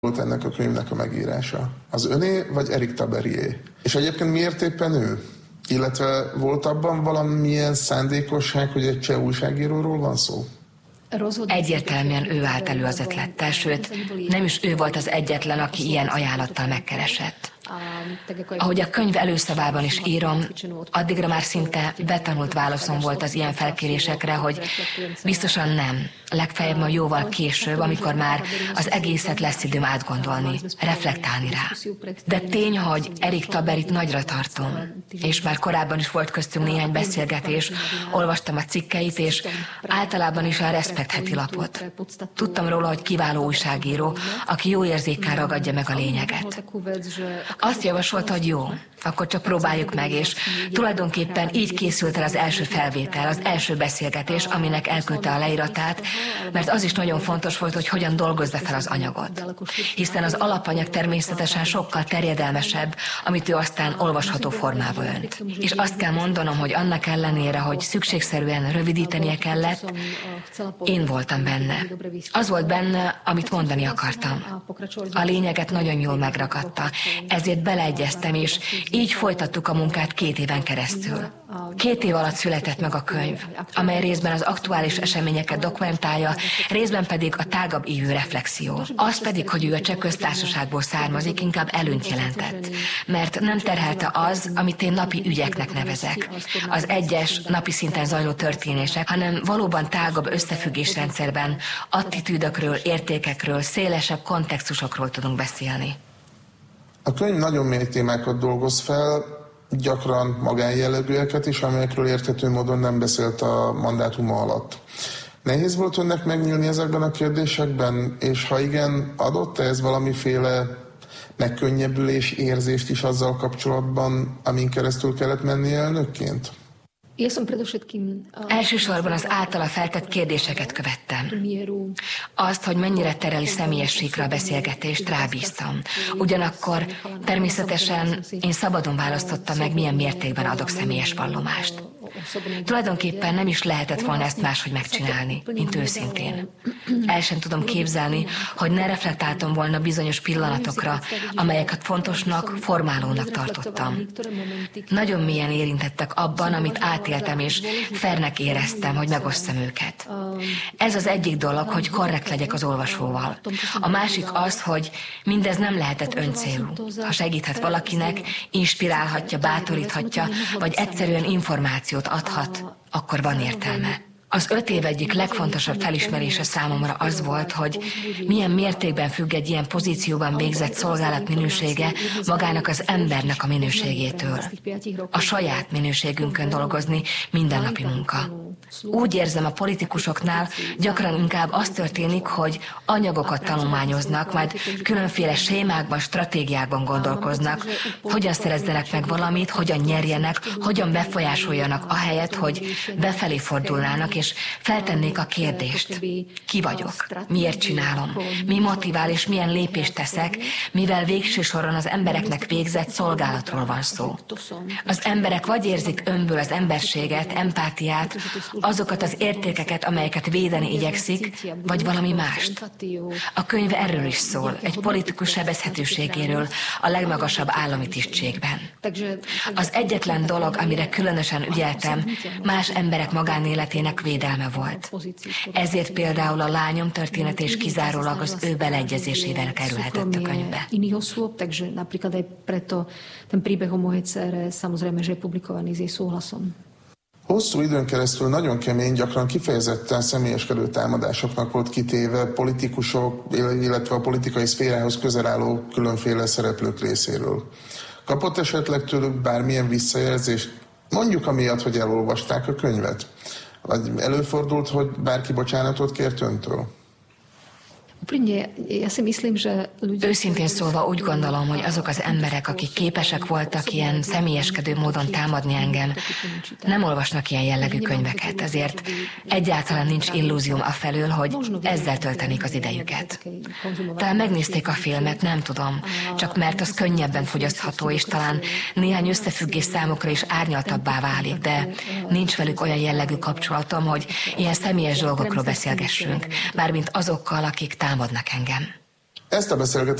volt ennek a könyvnek a megírása? Az öné, vagy Éric Taberié? És egyébként miért éppen ő? Illetve volt abban valamilyen szándékosság, hogy egy cseh újságíróról van szó? Egyértelműen ő állt elő az ötlettel, sőt, nem is ő volt az egyetlen, aki ilyen ajánlattal megkeresett. Ahogy a könyv előszavában is írom, addigra már szinte betanult válaszom volt az ilyen felkérésekre, hogy biztosan nem, legfeljebb ma jóval később, amikor már az egészet lesz időm átgondolni, reflektálni rá. De tény, hogy Éric Taberit nagyra tartom, és már korábban is volt köztünk néhány beszélgetés, olvastam a cikkeit, és általában is a Respekt heti lapot. Tudtam róla, hogy kiváló újságíró, aki jó érzékkel ragadja meg a lényeget. Azt javasolta, hogy jó, akkor csak próbáljuk meg, és tulajdonképpen így készült el az első felvétel, az első beszélgetés, aminek elküldte a leíratát, mert az is nagyon fontos volt, hogy hogyan dolgozza fel az anyagot. Hiszen az alapanyag természetesen sokkal terjedelmesebb, amit ő aztán olvasható formába önt. És azt kell mondanom, hogy annak ellenére, hogy szükségszerűen rövidítenie kellett, én voltam benne. Az volt benne, amit mondani akartam. A lényeget nagyon jól megragadta, ezért beleegyeztem, és így folytattuk a munkát 2 éven keresztül. 2 év alatt született meg a könyv, amely részben az aktuális eseményeket dokumentálja, részben pedig a tágabb ívű reflexió. Az pedig, hogy ő a Cseh Köztársaságból származik, inkább előnyt jelentett, mert nem terhelte az, amit én napi ügyeknek nevezek, az egyes, napi szinten zajló történések, hanem valóban tágabb összefüggésrendszerben, attitűdökről, értékekről, szélesebb kontextusokról tudunk beszélni. A könyv nagyon mély témákat dolgoz fel, gyakran magánjellegűeket is, amelyekről érthető módon nem beszélt a mandátuma alatt. Nehéz volt önnek megnyílni ezekben a kérdésekben, és ha igen, adott-e ez valamiféle megkönnyebbülés érzést is azzal kapcsolatban, amin keresztül kellett menni elnökként? Elsősorban az általa feltett kérdéseket követtem. Azt, hogy mennyire tereli személyes síkra a beszélgetést, rábíztam. Ugyanakkor természetesen én szabadon választottam meg, milyen mértékben adok személyes vallomást. Tulajdonképpen nem is lehetett volna ezt máshogy megcsinálni, mint őszintén. El sem tudom képzelni, hogy ne reflektáltam volna bizonyos pillanatokra, amelyeket fontosnak, formálónak tartottam. Nagyon mélyen érintettek abban, amit átéltem, és fairnek éreztem, hogy megosszam őket. Ez az egyik dolog, hogy korrekt legyek az olvasóval. A másik az, hogy mindez nem lehetett öncélú. Ha segíthet valakinek, inspirálhatja, bátoríthatja, vagy egyszerűen információt adhat, akkor van értelme. Az 5 év egyik legfontosabb felismerése számomra az volt, hogy milyen mértékben függ egy ilyen pozícióban végzett szolgálat minősége magának az embernek a minőségétől. A saját minőségünkön dolgozni mindennapi munka. Úgy érzem, a politikusoknál gyakran inkább az történik, hogy anyagokat tanulmányoznak, majd különféle sémákban, stratégiákban gondolkoznak, hogyan szerezzenek meg valamit, hogyan nyerjenek, hogyan befolyásoljanak ahelyett, hogy befelé fordulnának, és feltennék a kérdést. Ki vagyok? Miért csinálom? Mi motivál és milyen lépést teszek, mivel végső soron az embereknek végzett szolgálatról van szó. Az emberek vagy érzik önből az emberséget, empátiát, azokat az értékeket, amelyeket védeni igyekszik, vagy valami mást. A könyv erről is szól, egy politikus sebezhetőségéről a legmagasabb állami tisztségben. Az egyetlen dolog, amire különösen ügyeltem, más emberek magánéletének védelme volt. Ezért például a lányom története is kizárólag az ő beleegyezésével kerülhetett a könyvbe. Hosszú időn keresztül nagyon kemény, gyakran kifejezetten személyeskedő támadásoknak volt kitéve politikusok, illetve a politikai szférához közel álló különféle szereplők részéről. Kapott esetleg tőlük bármilyen visszajelzést, mondjuk amiatt, hogy elolvasták a könyvet? Vagy előfordult, hogy bárki bocsánatot kért öntől? Őszintén szólva úgy gondolom, hogy azok az emberek, akik képesek voltak ilyen személyeskedő módon támadni engem, nem olvasnak ilyen jellegű könyveket, ezért egyáltalán nincs illúzióm afelől, hogy ezzel töltenék az idejüket. Talán megnézték a filmet, nem tudom, csak mert az könnyebben fogyasztható, és talán néhány összefüggés számukra is árnyaltabbá válik, de nincs velük olyan jellegű kapcsolatom, hogy ilyen személyes dolgokról beszélgessünk, mármint azokkal, akik támadnak engem. Ezt a beszélgetést